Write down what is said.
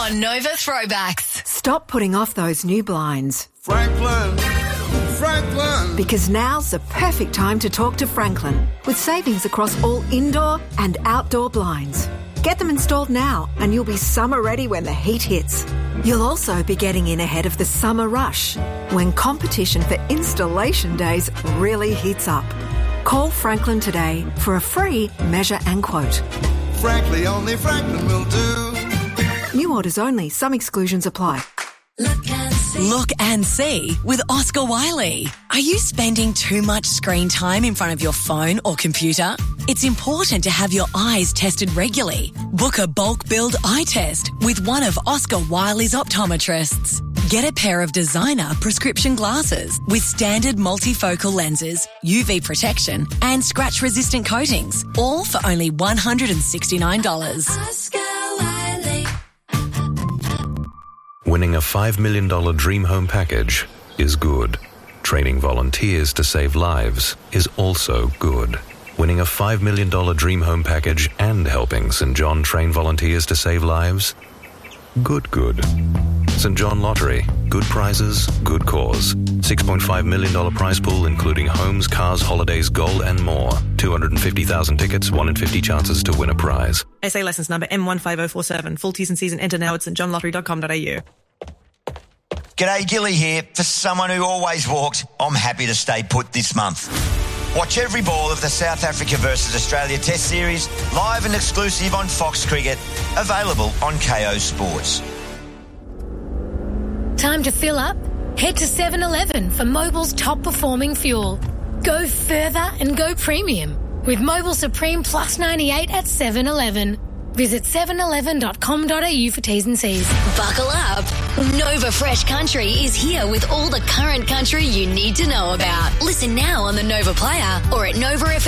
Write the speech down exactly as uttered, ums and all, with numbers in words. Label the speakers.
Speaker 1: on Nova Throwbacks.
Speaker 2: Stop putting off those new blinds.
Speaker 3: Franklin, Franklin.
Speaker 2: Because now's the perfect time to talk to Franklin, with savings across all indoor and outdoor blinds. Get them installed now and you'll be summer ready when the heat hits. You'll also be getting in ahead of the summer rush, when competition for installation days really heats up. Call Franklin today for a free measure and quote.
Speaker 3: Frankly, only Franklin will do.
Speaker 2: New orders only. Some exclusions apply.
Speaker 1: Look and see.
Speaker 4: Look and see with Oscar Wiley. Are you spending too much screen time in front of your phone or computer? It's important to have your eyes tested regularly. Book a bulk build eye test with one of Oscar Wiley's optometrists. Get a pair of designer prescription glasses with standard multifocal lenses, U V protection and scratch-resistant coatings, all for only one hundred sixty-nine dollars.
Speaker 1: Oscar Wiley.
Speaker 5: Winning a five million dollars dream home package is good. Training volunteers to save lives is also good. Winning a five million dollars dream home package and helping Saint John train volunteers to save lives? Good, good. Saint John Lottery. Good prizes, good cause. six point five million dollars prize pool including homes, cars, holidays, gold and more. two hundred fifty thousand tickets, one in fifty chances to win a prize.
Speaker 6: S A licence number M one five oh four seven. Full T's and C's and enter now at st john lottery dot com dot a u.
Speaker 7: G'day, Gilly here. For someone who always walked, I'm happy to stay put this month. Watch every ball of the South Africa versus Australia Test Series live and exclusive on Fox Cricket, available on K O Sports.
Speaker 8: Time to fill up? Head to seven eleven for Mobil's top performing fuel. Go further and go premium with Mobil Supreme Plus ninety-eight at seven eleven. Visit seven eleven dot com dot a u for T's and C's.
Speaker 1: Buckle up. Nova Fresh Country is here with all the current country you need to know about. Listen now on the Nova Player or at Nova F M.